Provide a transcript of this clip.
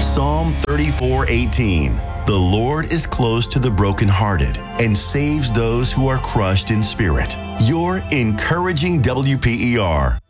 Psalm 34:18. The Lord is close to the brokenhearted and saves those who are crushed in spirit. Your encouraging WPER.